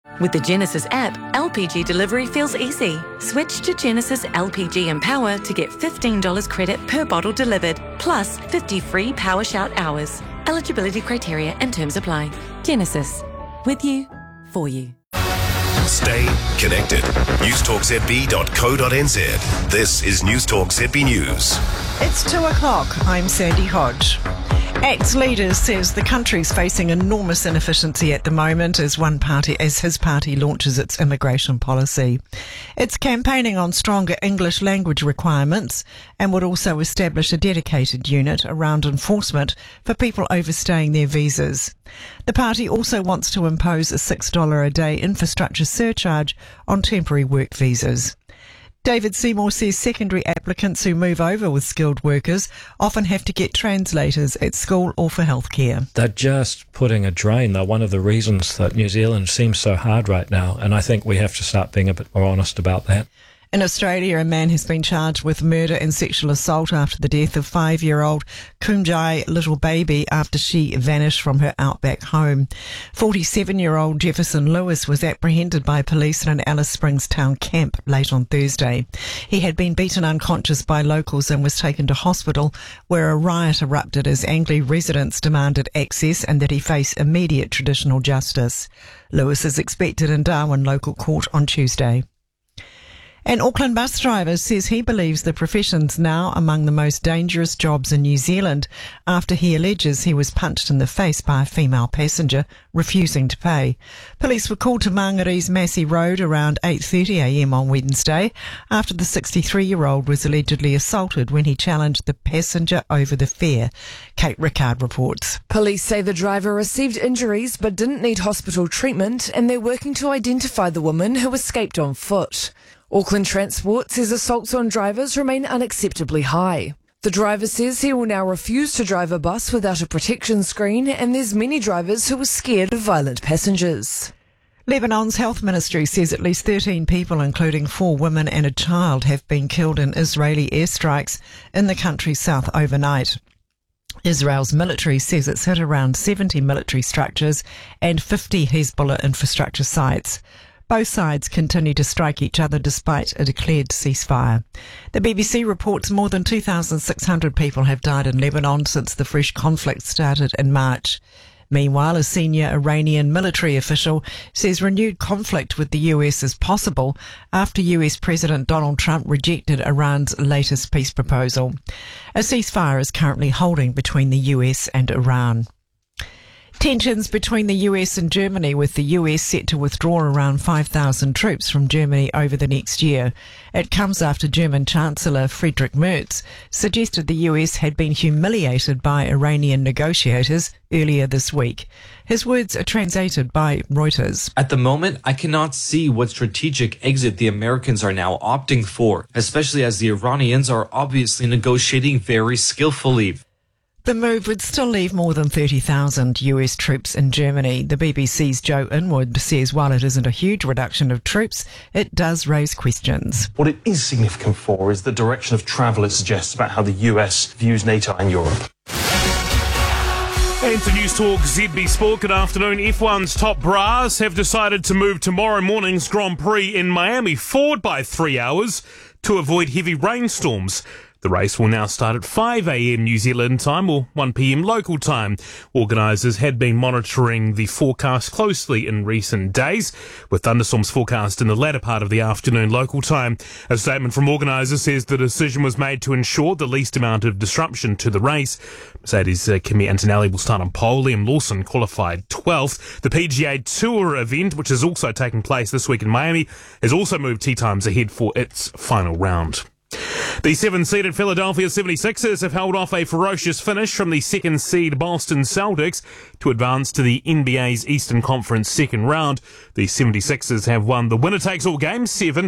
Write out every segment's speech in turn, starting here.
With the Genesis app, LPG delivery feels easy. Switch to Genesis LPG and Power to get $15 credit per bottle delivered, plus 50 free Power Shout hours. Eligibility criteria and terms apply. Genesis. With you, for you. Stay connected. newstalkzb.co.nz. This is Newstalk ZB News. It's 2 o'clock. I'm Sandy Hodge. ACT's leader says the country's facing enormous inefficiency at the moment as his party launches its immigration policy. It's campaigning on stronger English language requirements and would also establish a dedicated unit around enforcement for people overstaying their visas. The party also wants to impose a $6 a day infrastructure surcharge on temporary work visas. David Seymour says secondary applicants who move over with skilled workers often have to get translators at school or for healthcare. They're just putting a drain. They're one of the reasons that New Zealand seems so hard right now, and I think we have to start being a bit more honest about that. In Australia, a man has been charged with murder and sexual assault after the death of 5-year-old Kumjai Little Baby after she vanished from her outback home. 47-year-old Jefferson Lewis was apprehended by police in an Alice Springs town camp late on Thursday. He had been beaten unconscious by locals and was taken to hospital, where a riot erupted as angry residents demanded access and that he face immediate traditional justice. Lewis is expected in Darwin local court on Tuesday. An Auckland bus driver says he believes the profession's now among the most dangerous jobs in New Zealand after he alleges he was punched in the face by a female passenger refusing to pay. Police were called to Mangari's Massey Road around 8:30am on Wednesday after the 63-year-old was allegedly assaulted when he challenged the passenger over the fare. Kate Rickard reports. Police say the driver received injuries but didn't need hospital treatment, and they're working to identify the woman who escaped on foot. Auckland Transport says assaults on drivers remain unacceptably high. The driver says he will now refuse to drive a bus without a protection screen, and there's many drivers who are scared of violent passengers. Lebanon's health ministry says at least 13 people, including 4 women and a child, have been killed in Israeli airstrikes in the country's south overnight. Israel's military says it's hit around 70 military structures and 50 Hezbollah infrastructure sites. Both sides continue to strike each other despite a declared ceasefire. The BBC reports more than 2,600 people have died in Lebanon since the fresh conflict started in March. Meanwhile, a senior Iranian military official says renewed conflict with the US is possible after US President Donald Trump rejected Iran's latest peace proposal. A ceasefire is currently holding between the US and Iran. Tensions between the US and Germany, with the US set to withdraw around 5,000 troops from Germany over the next year. It comes after German Chancellor Friedrich Merz suggested the US had been humiliated by Iranian negotiators earlier this week. His words are translated by Reuters. At the moment, I cannot see what strategic exit the Americans are now opting for, especially as the Iranians are obviously negotiating very skillfully. The move would still leave more than 30,000 US troops in Germany. The BBC's Joe Inwood says while it isn't a huge reduction of troops, it does raise questions. What it is significant for is the direction of travel it suggests about how the US views NATO and Europe. And to Newstalk ZB Sport, good afternoon. F1's top brass have decided to move tomorrow morning's Grand Prix in Miami forward by 3 hours to avoid heavy rainstorms. The race will now start at 5 a.m. New Zealand time or 1 p.m. local time. Organisers had been monitoring the forecast closely in recent days, with thunderstorms forecast in the latter part of the afternoon local time. A statement from organisers says the decision was made to ensure the least amount of disruption to the race. Mercedes Kimi Antonelli will start on pole. Liam Lawson qualified 12th. The PGA Tour event, which is also taking place this week in Miami, has also moved tee times ahead for its final round. The 7-seeded Philadelphia 76ers have held off a ferocious finish from the second-seed Boston Celtics to advance to the NBA's Eastern Conference second round. The 76ers have won the winner-takes-all game 7,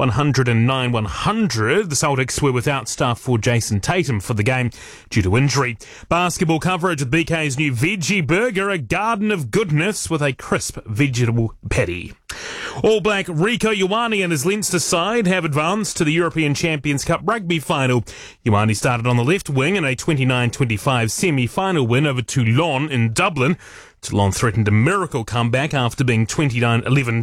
109-100. The Celtics were without star for Jason Tatum for the game due to injury. Basketball coverage with BK's new Veggie Burger, a garden of goodness with a crisp vegetable patty. All Black Rico Ioane and his Leinster side have advanced to the European Champions Cup rugby final. Ioane started on the left wing in a 29-25 semi-final win over Toulon in Dublin. Toulon threatened a miracle comeback after being 29-11